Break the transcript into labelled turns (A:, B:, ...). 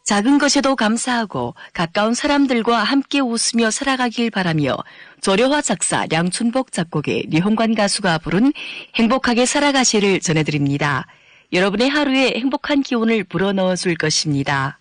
A: 작은 것에도 감사하고 가까운 사람들과 함께 웃으며 살아가길 바라며 조려화 작사 량춘복 작곡의 류홍관 가수가 부른 행복하게 살아가시를 전해드립니다. 여러분의 하루에 행복한 기운을 불어넣어 줄 것입니다.